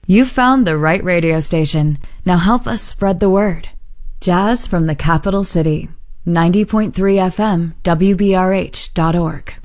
You found the right radio station. Now help us spread the word. Jazz from the capital city. 90.3 FM, WBRH.org.